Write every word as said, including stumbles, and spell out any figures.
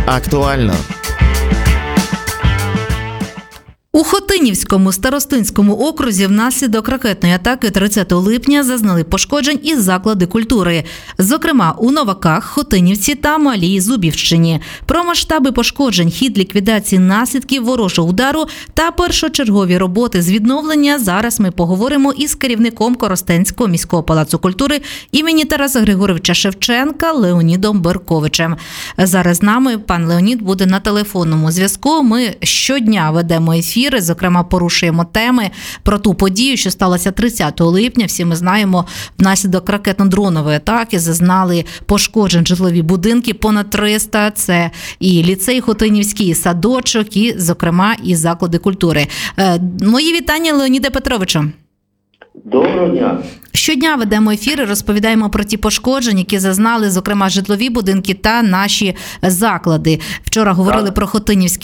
Актуально. У Хотинівському старостинському окрузі внаслідок ракетної атаки тридцятого липня зазнали пошкоджень і заклади культури. Зокрема, у Новаках, Хотинівці та Малій Зубівщині. Про масштаби пошкоджень, хід ліквідації наслідків ворожого удару та першочергові роботи з відновлення зараз ми поговоримо із керівником Коростенського міського палацу культури імені Тараса Григоровича Шевченка Леонідом Берковичем. Зараз з нами пан Леонід буде на телефонному зв'язку. Ми щодня ведемо ефір. Зокрема, порушуємо теми про ту подію, що сталося тридцятого липня. Всі ми знаємо, внаслідок ракетно-дронової атаки зазнали пошкоджень житлові будинки, понад триста. Це і ліцей Хотинівський, і садочок, і, зокрема, і заклади культури. Мої вітання, Леоніде Петровичу. Доброго дня. Щодня ведемо ефіри, розповідаємо про ті пошкодження, які зазнали, зокрема, житлові будинки та наші заклади. Вчора говорили так. про Хотинівський